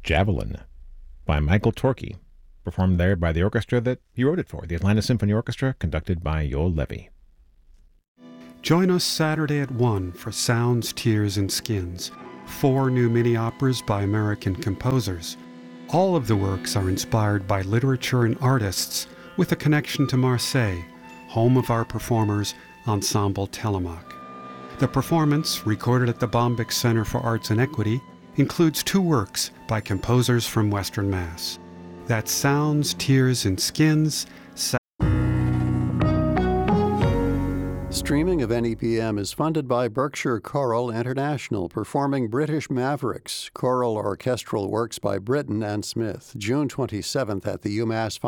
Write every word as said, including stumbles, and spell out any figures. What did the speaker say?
Javelin by Michael Torkey, performed there by the orchestra that he wrote it for, the Atlanta Symphony Orchestra, conducted by Yoel Levy. Join us Saturday at one for Sounds, Tears, and Skins, four new mini-operas by American composers. All of the works are inspired by literature and artists with a connection to Marseille, home of our performers, Ensemble Telemaque. The performance, recorded at the Bombyx Center for Arts and Equity, includes two works by composers from Western Mass. That's Sounds, Tears, and Skins. Sa- Streaming of N E P M is funded by Berkshire Choral International, performing British Mavericks, choral orchestral works by Britten and Smith, June twenty-seventh at the UMass